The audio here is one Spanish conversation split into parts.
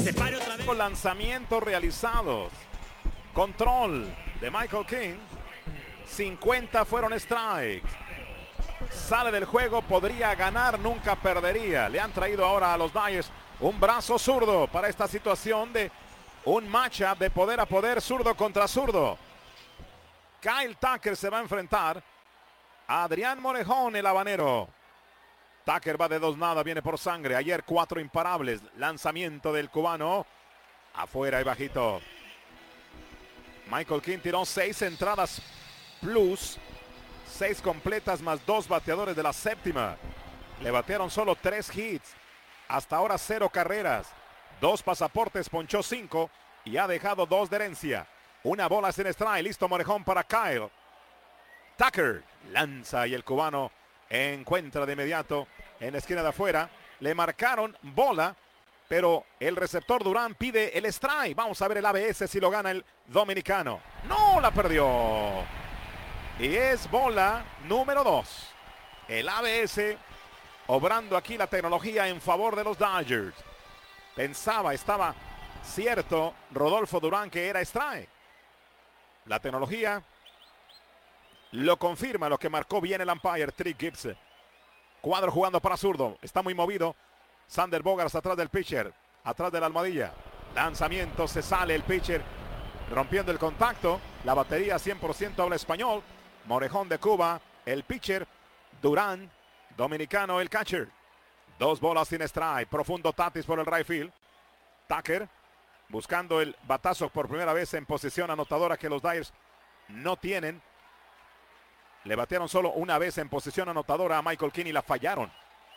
se pare otra vez. Lanzamientos realizados. Control de Michael King. 50 fueron strikes. Sale del juego, podría ganar, nunca perdería. Le han traído ahora a los Dyers un brazo zurdo para esta situación de un matchup de poder a poder, zurdo contra zurdo. Kyle Tucker se va a enfrentar a Adrián Morejón, el habanero. Tucker va de 2-0, viene por sangre. Ayer 4 imparables. Lanzamiento del cubano. Afuera y bajito. Michael King tiró 6 entradas plus. 6 completas más 2 bateadores de la séptima. Le batearon solo 3 hits. Hasta ahora 0 carreras. 2 pasaportes, ponchó 5 y ha dejado 2 de herencia. Una bola sin strike. Listo Morejón para Kyle. Tucker lanza y el cubano encuentra de inmediato en la esquina de afuera. Le marcaron bola, pero el receptor Durán pide el strike. Vamos a ver el ABS si lo gana el dominicano. No, la perdió. Y es bola número 2. El ABS obrando aquí la tecnología en favor de los Dodgers. Estaba cierto Rodolfo Durán que era strike. La tecnología lo confirma, lo que marcó bien el umpire Trick Gibbs. Cuadro jugando para zurdo. Está muy movido. Sander Bogaerts atrás del pitcher. Atrás de la almohadilla. Lanzamiento, se sale el pitcher. Rompiendo el contacto. La batería 100% habla español. Morejón de Cuba. El pitcher. Durán. Dominicano el catcher. 2 bolas sin strike. Profundo Tatis por el right field. Tucker. Buscando el batazo por primera vez en posición anotadora que los Dyers no tienen. Le batearon solo una vez en posición anotadora a Michael King y la fallaron.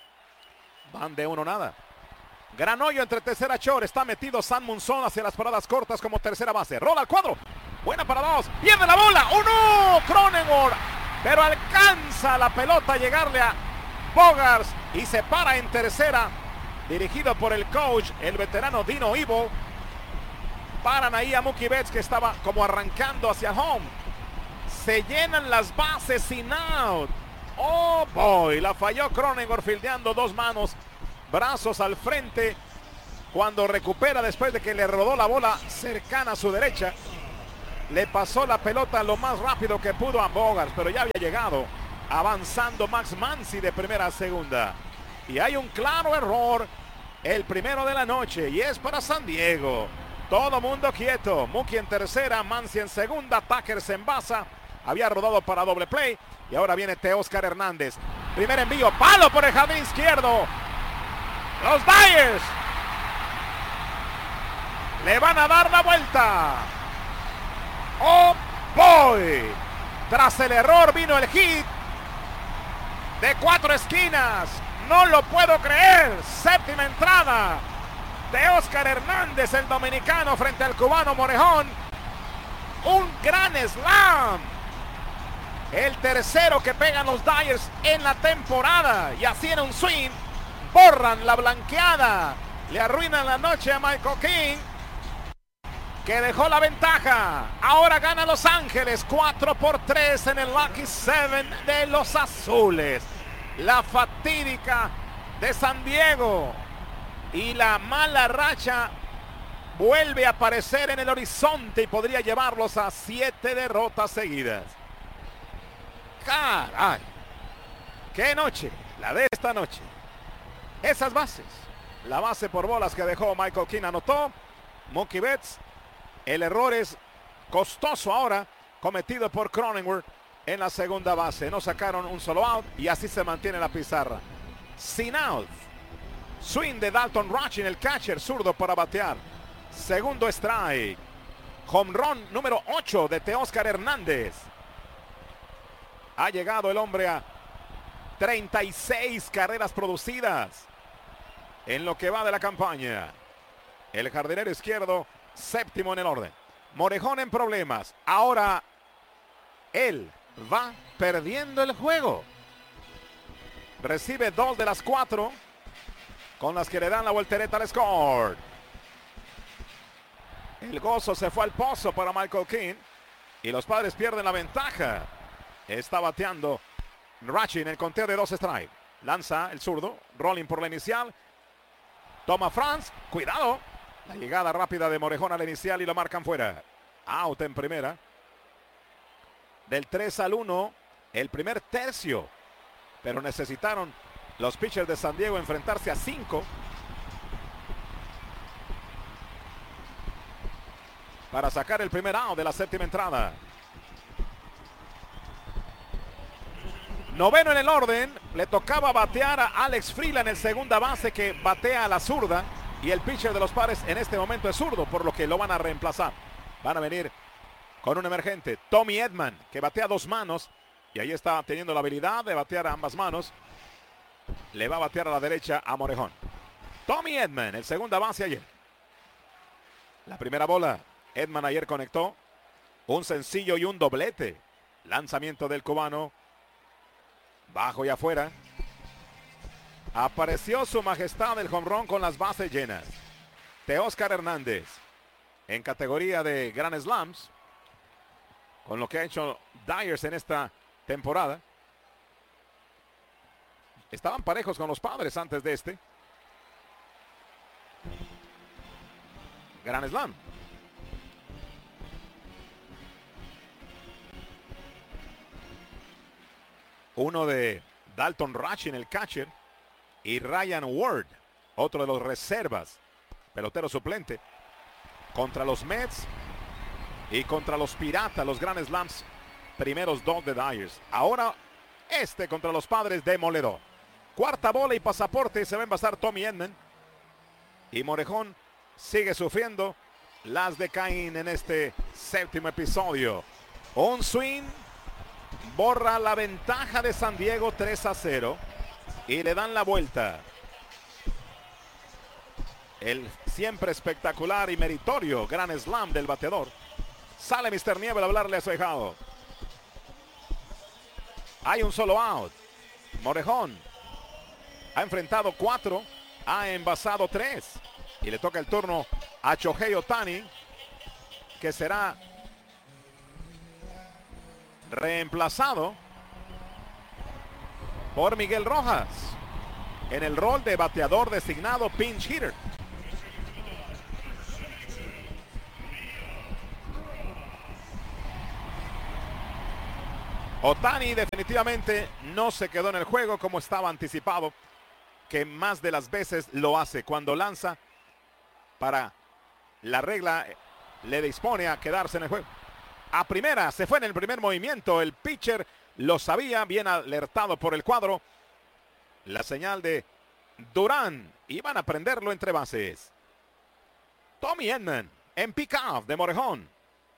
Van de 1-0. Gran hoyo entre tercera short. Está metido Sam Monzón hacia las paradas cortas como tercera base. Rola al cuadro. Buena para 2. Pierde la bola. ¡Oh no! Cronenworth. Pero alcanza la pelota a llegarle a Bogaerts y se para en tercera. Dirigido por el coach, el veterano Dino Ivo. Paran ahí a Mookie Betts que estaba como arrancando hacia home. Se llenan las bases sin out. Oh boy, la falló Cronenworth fildeando 2 manos. Brazos al frente. Cuando recupera después de que le rodó la bola cercana a su derecha. Le pasó la pelota lo más rápido que pudo a Bogaerts, pero ya había llegado. Avanzando Max Muncy de primera a segunda. Y hay un claro error. El primero de la noche y es para San Diego. Todo mundo quieto. Mookie en tercera, Muncy en segunda. Tucker se envasa. Había rodado para doble play. Y ahora viene Teóscar Hernández. Primer envío. Palo por el jardín izquierdo. Los Dyers le van a dar la vuelta. Oh boy. Tras el error vino el hit de 4 esquinas. No lo puedo creer. Séptima entrada de Oscar Hernández, el dominicano, frente al cubano Morejón. Un gran slam. El tercero que pegan los Dyers en la temporada. Y así en un swing borran la blanqueada. Le arruinan la noche a Michael King, que dejó la ventaja. Ahora gana Los Ángeles 4-3 en el Lucky 7 de los azules. La fatídica de San Diego y la mala racha vuelve a aparecer en el horizonte y podría llevarlos a 7 derrotas seguidas. ¡Caray! ¡Qué noche! La de esta noche. Esas bases. La base por bolas que dejó Michael King anotó. Mookie Betts. El error es costoso ahora, cometido por Cronenworth en la segunda base. No sacaron un solo out y así se mantiene la pizarra. Sin out. Swing de Dalton Rushing, el catcher zurdo para batear. Segundo strike. Home run número 8 de Teóscar Hernández. Ha llegado el hombre a 36 carreras producidas en lo que va de la campaña. El jardinero izquierdo, séptimo en el orden. Morejón en problemas. Ahora él va perdiendo el juego. Recibe 2 de las 4 con las que le dan la voltereta al score. El gozo se fue al pozo para Michael King y los Padres pierden la ventaja. Está bateando Rushing en el conteo de 2 strikes. Lanza el zurdo, rolling por la inicial. Toma Franz, cuidado. La llegada rápida de Morejón al inicial y lo marcan fuera. Out en primera. Del 3-1, el primer tercio. Pero necesitaron los pitchers de San Diego enfrentarse a 5 para sacar el primer out de la séptima entrada. Noveno en el orden. Le tocaba batear a Alex Freeland, el segunda base, que batea a la zurda. Y el pitcher de los Padres en este momento es zurdo, por lo que lo van a reemplazar. Van a venir con un emergente, Tommy Edman, que batea a 2 manos. Y ahí está teniendo la habilidad de batear a ambas manos. Le va a batear a la derecha a Morejón. Tommy Edman, el segunda base ayer. La primera bola. Edman ayer conectó un sencillo y un doblete. Lanzamiento del cubano. Bajo y afuera. Apareció su majestad el home run con las bases llenas. Teóscar Hernández. En categoría de Grand Slams. Con lo que ha hecho Dyers en esta temporada. Estaban parejos con los Padres antes de este. Grand Slam. Uno de Dalton Rachi en el catcher. Y Ryan Ward, otro de los reservas, pelotero suplente. Contra los Mets y contra los Piratas, los Grand Slams. Primeros 2 de Dyers. Ahora este contra los Padres, demoledor. Cuarta bola y pasaporte. Se va a envasar Tommy Edman. Y Morejón sigue sufriendo las de Caín en este séptimo episodio. Un swing borra la ventaja de San Diego 3-0 y le dan la vuelta. El siempre espectacular y meritorio Grand Slam del bateador. Sale Mr. Niebla a hablarle a su ahijado. Hay un solo out. Morejón ha enfrentado 4, ha envasado 3. Y le toca el turno a Shohei Ohtani, que será reemplazado por Miguel Rojas en el rol de bateador designado pinch hitter. Ohtani definitivamente no se quedó en el juego como estaba anticipado, que más de las veces lo hace cuando lanza. Para la regla le dispone a quedarse en el juego. A primera, se fue en el primer movimiento. El pitcher lo sabía, bien alertado por el cuadro. La señal de Durán. Iban a prenderlo entre bases. Tommy Edman en pick-off de Morejón.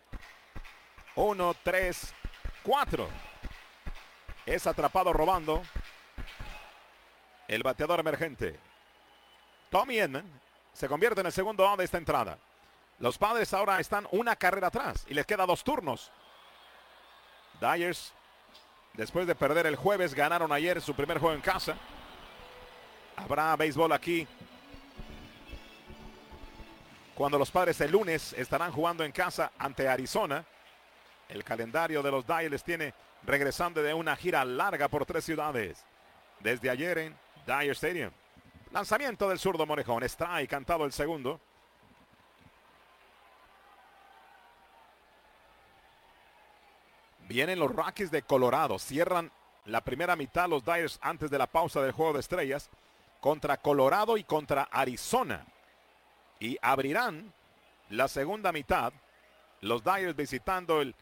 1, 3, 4. Es atrapado robando el bateador emergente. Tommy Edman se convierte en el segundo out de esta entrada. Los Padres ahora están una carrera atrás y les queda 2 turnos. Dyers, después de perder el jueves, ganaron ayer su primer juego en casa. Habrá béisbol aquí cuando los Padres el lunes estarán jugando en casa ante Arizona. El calendario de los Dyers tiene regresando de una gira larga por 3 ciudades. Desde ayer en Dyer Stadium. Lanzamiento del zurdo Morejón. Strike cantado el segundo. Vienen los Rockies de Colorado. Cierran la primera mitad los Dyers antes de la pausa del juego de estrellas. Contra Colorado y contra Arizona. Y abrirán la segunda mitad. Los Dyers visitando el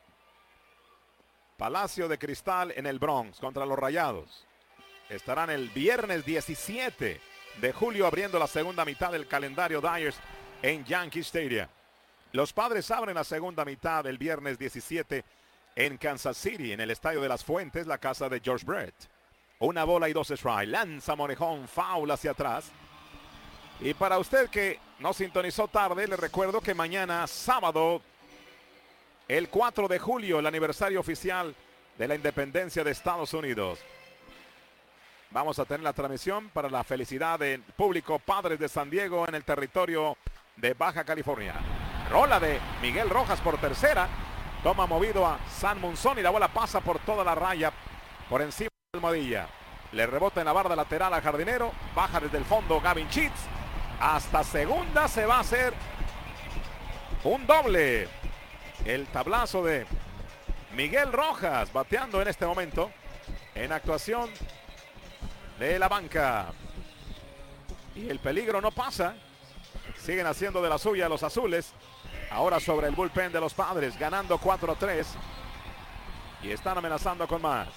Palacio de Cristal en el Bronx contra los Rayados. Estarán el viernes 17 de julio abriendo la segunda mitad del calendario Dyers en Yankee Stadium. Los Padres abren la segunda mitad el viernes 17 en Kansas City, en el Estadio de las Fuentes, la casa de George Brett. 1 bola y 2 strikes. Lanza Morejón, foul hacia atrás. Y para usted que no sintonizó tarde, le recuerdo que mañana, sábado, el 4 de julio, el aniversario oficial de la independencia de Estados Unidos. Vamos a tener la transmisión para la felicidad del público Padres de San Diego en el territorio de Baja California. Rola de Miguel Rojas por tercera. Toma movido a San Monzón y la bola pasa por toda la raya por encima de Almohadilla. Le rebota en la barda lateral al jardinero. Baja desde el fondo Gavin Sheets. Hasta segunda se va a hacer un doble. El tablazo de Miguel Rojas bateando en este momento en actuación de la banca. Y el peligro no pasa. Siguen haciendo de la suya los azules. Ahora sobre el bullpen de los Padres, ganando 4-3. Y están amenazando con más.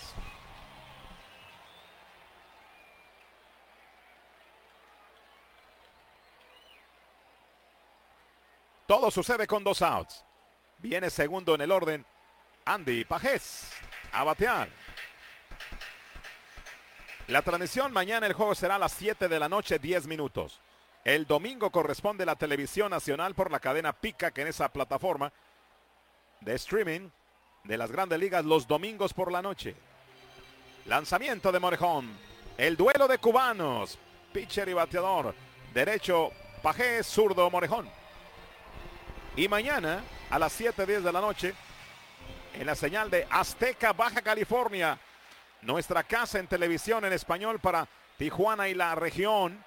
Todo sucede con 2 outs. Viene segundo en el orden Andy Pajés a batear. La transmisión mañana, el juego será a las 7 de la noche, 10 minutos. El domingo corresponde la televisión nacional por la cadena Pica, que en esa plataforma de streaming de las grandes ligas los domingos por la noche. Lanzamiento de Morejón. El duelo de cubanos. Pitcher y bateador. Derecho Pajés, zurdo Morejón. Y mañana a las 7:10 de la noche en la señal de Azteca Baja California. Nuestra casa en televisión en español para Tijuana y la región.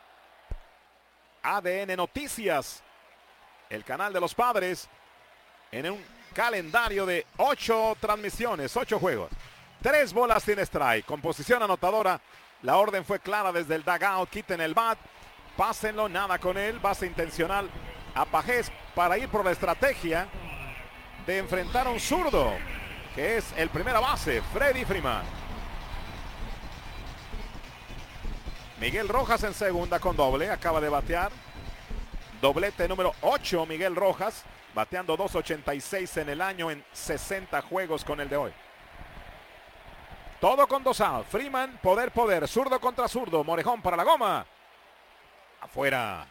ADN Noticias. El canal de los Padres en un calendario de 8 transmisiones, 8 juegos. 3 bolas sin strike. Con posición anotadora. La orden fue clara desde el dugout. Quiten el bat. Pásenlo. Nada con él. Base intencional a Pajés para ir por la estrategia de enfrentar a un zurdo, que es el primera base, Freddy Freeman. Miguel Rojas en segunda con doble. Acaba de batear. Doblete número 8, Miguel Rojas. Bateando 2.86 en el año en 60 juegos con el de hoy. Todo con 2 outs. Freeman, poder. Zurdo contra zurdo. Morejón para la goma. Afuera.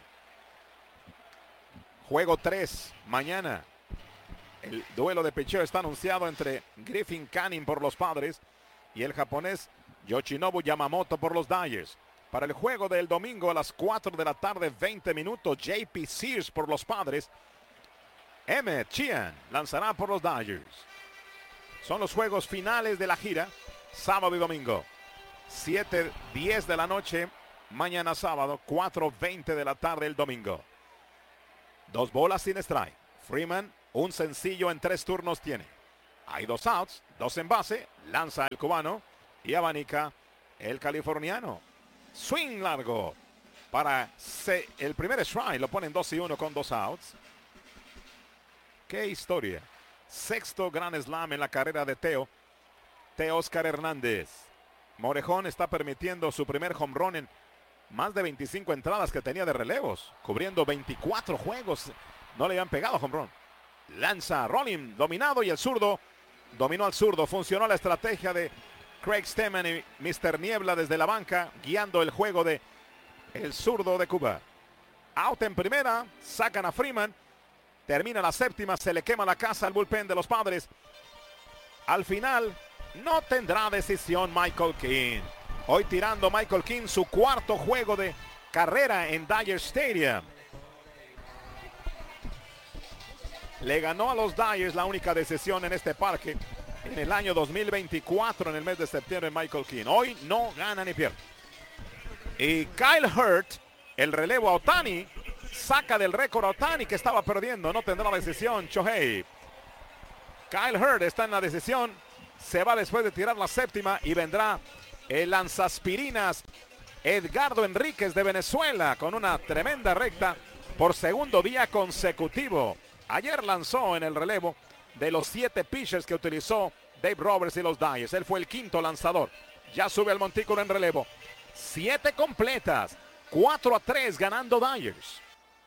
Juego 3 mañana. El duelo de picheo está anunciado entre Griffin Canning por los Padres y el japonés Yoshinobu Yamamoto por los Dodgers. Para el juego del domingo a las 4 de la tarde, 20 minutos, JP Sears por los Padres. Emmett Sheehan lanzará por los Dodgers. Son los juegos finales de la gira, sábado y domingo. 7:10 de la noche, mañana sábado, 4:20 de la tarde el domingo. 2 bolas sin strike. Freeman, un sencillo en 3 turnos tiene. Hay 2 outs, 2 en base. Lanza el cubano y abanica el californiano. Swing largo para el primer strike. Lo ponen 2-1 con 2 outs. Qué historia. 6º Grand Slam en la carrera de Teo Oscar Hernández. Morejón está permitiendo su primer home run en más de 25 entradas que tenía de relevos, cubriendo 24 juegos. No le habían pegado home run. Lanza Rolling, dominado, y el zurdo dominó al zurdo. Funcionó la estrategia de Craig Stemmen y Mr. Niebla desde la banca, guiando el juego de el zurdo de Cuba. Out en primera, sacan a Freeman. Termina la 7ª, se le quema la casa al bullpen de los Padres. Al final, no tendrá decisión Michael King. Hoy tirando Michael King su 4º juego de carrera en Dodger Stadium. Le ganó a los Dodgers la única decisión en este parque en el año 2024, en el mes de septiembre, Michael King. Hoy no gana ni pierde. Y Kyle Hurt, el relevo a Ohtani, saca del récord a Ohtani, que estaba perdiendo. No tendrá la decisión Shohei. Kyle Hurt está en la decisión. Se va después de tirar la 7ª y vendrá el lanzaspirinas Edgardo Enríquez de Venezuela con una tremenda recta por segundo día consecutivo. Ayer lanzó en el relevo de los 7 pitchers que utilizó Dave Roberts y los Dodgers. Él fue el 5º lanzador. Ya sube al montículo en relevo. 7 completas. 4-3 ganando Dodgers.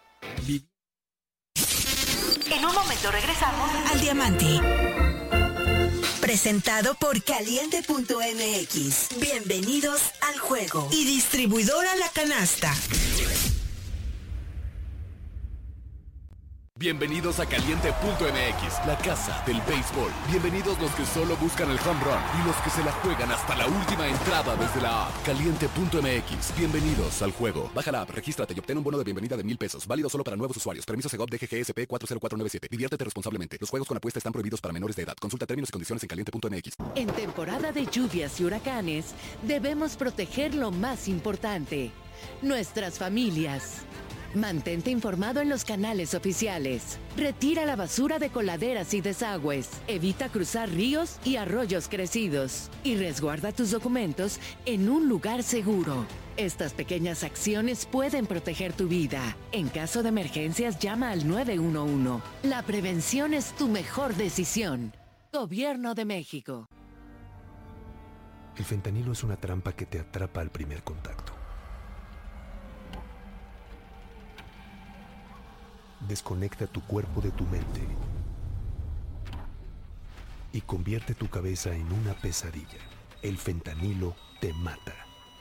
En un momento regresamos al Diamante. Presentado por Caliente.mx. Bienvenidos al juego. Y distribuidora La Canasta. Bienvenidos a Caliente.mx, la casa del béisbol. Bienvenidos los que solo buscan el home run y los que se la juegan hasta la última entrada desde la app. Caliente.mx, bienvenidos al juego. Baja la app, regístrate y obtén un bono de bienvenida de $1,000. Válido solo para nuevos usuarios. Permiso Segov DGGSP 40497. Diviértete responsablemente. Los juegos con apuesta están prohibidos para menores de edad. Consulta términos y condiciones en Caliente.mx. En temporada de lluvias y huracanes, debemos proteger lo más importante: nuestras familias. Mantente informado en los canales oficiales. Retira la basura de coladeras y desagües. Evita cruzar ríos y arroyos crecidos. Y resguarda tus documentos en un lugar seguro. Estas pequeñas acciones pueden proteger tu vida. En caso de emergencias, llama al 911. La prevención es tu mejor decisión. Gobierno de México. El fentanilo es una trampa que te atrapa al primer contacto. Desconecta tu cuerpo de tu mente y convierte tu cabeza en una pesadilla. El fentanilo te mata.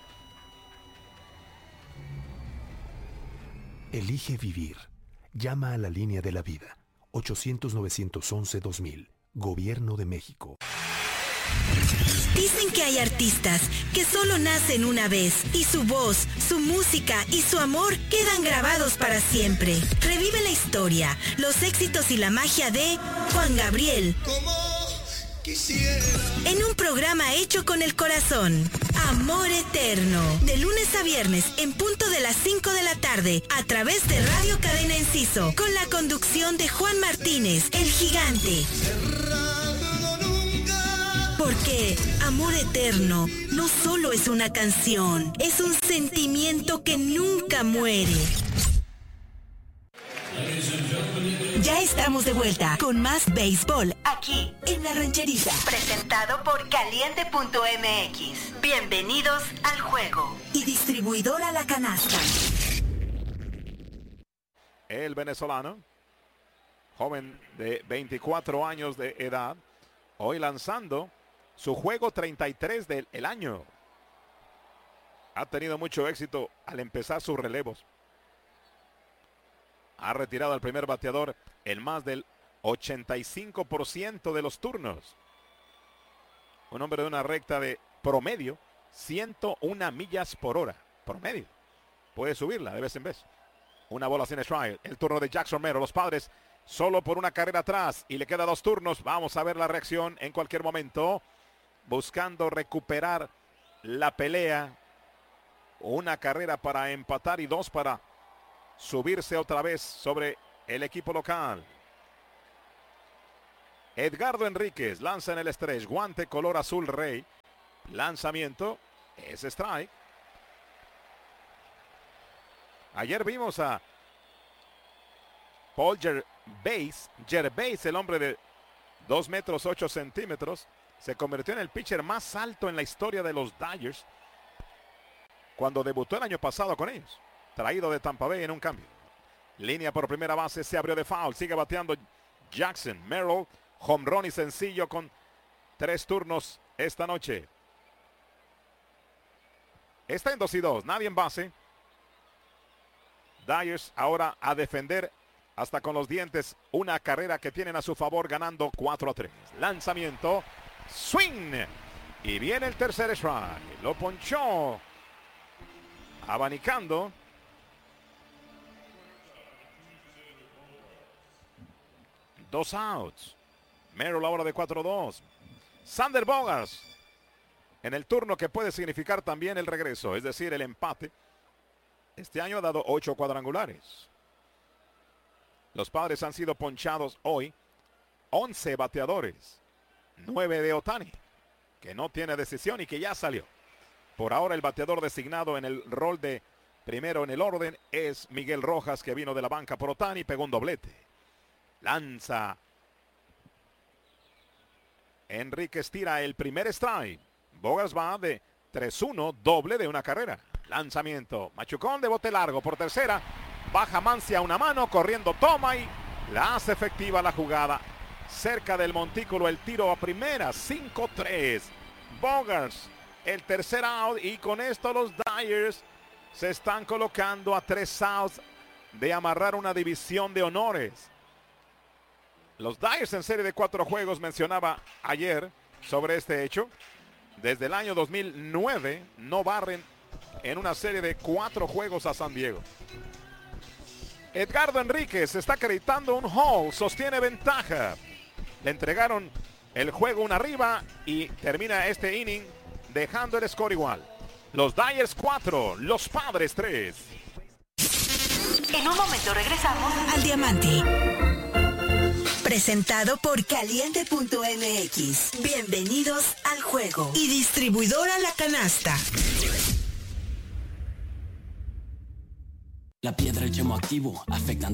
Elige vivir. Llama a la línea de la vida. 800-911-2000. Gobierno de México. Dicen que hay artistas que solo nacen una vez y su voz, su música y su amor quedan grabados para siempre. Revive la historia, los éxitos y la magia de Juan Gabriel. Como quisiera. En un programa hecho con el corazón. Amor Eterno. De lunes a viernes en punto de las 5 de la tarde a través de Radio Cadena Enciso. Con la conducción de Juan Martínez, el gigante. Porque Amor Eterno no solo es una canción, es un sentimiento que nunca muere. Ya estamos de vuelta con más béisbol aquí en La Rancherita. Presentado por Caliente.mx. Bienvenidos al juego. Y distribuidora La Canasta. El venezolano, joven de 24 años de edad, hoy lanzando su juego 33 del año. Ha tenido mucho éxito al empezar sus relevos. Ha retirado al primer bateador en más del 85% de los turnos. Un hombre de una recta de promedio 101 millas por hora. Promedio. Puede subirla de vez en vez. Una bola sin strike. El turno de Jackson Merrill. Los Padres solo por una carrera atrás y le queda 2 turnos. Vamos a ver la reacción en cualquier momento. Buscando recuperar la pelea. Una carrera para empatar y 2 para subirse otra vez sobre el equipo local. Edgardo Enríquez lanza en el stretch. Guante color azul rey. Lanzamiento. Es strike. Ayer vimos a Paul Gervais, el hombre de 2 metros 8 centímetros. Se convirtió en el pitcher más alto en la historia de los Dodgers cuando debutó el año pasado con ellos. Traído de Tampa Bay en un cambio. Línea por primera base, se abrió de foul. Sigue bateando Jackson Merrill. Home run y sencillo con 3 turnos esta noche. Está en 2-2, nadie en base. Dodgers ahora a defender hasta con los dientes una carrera que tienen a su favor, ganando 4-3. Lanzamiento. Swing. Y viene el tercer strike. Lo ponchó. Abanicando. Dos outs. Merrill ahora de 4-2. Xander Bogaerts en el turno que puede significar también el regreso, es decir, el empate. Este año ha dado 8 cuadrangulares. Los Padres han sido ponchados hoy 11 bateadores. 9 de Ohtani, que no tiene decisión y que ya salió. Por ahora el bateador designado en el rol de primero en el orden es Miguel Rojas, que vino de la banca por Ohtani, pegó un doblete. Lanza. Enríquez tira el primer strike. Bogaerts va de 3-1, doble de una carrera. Lanzamiento. Machucón de bote largo por tercera. Baja Mancia a una mano, corriendo toma y la hace efectiva la jugada. Cerca del montículo el tiro a primera. 5-3. Bogaerts el tercer out y con esto los Dodgers se están colocando a 3 outs de amarrar una división de honores. Los Dyers en serie de 4 juegos, mencionaba ayer sobre este hecho. Desde el año 2009 no barren en una serie de 4 juegos a San Diego. Edgardo Enríquez está acreditando un hole, sostiene ventaja. Le entregaron el juego una arriba y termina este inning dejando el score igual. Los Dyers 4, los Padres 3. En un momento regresamos al Diamante. Presentado por Caliente.mx. Bienvenidos al juego. Y distribuidora La Canasta. La piedra, el yemo activo, afectan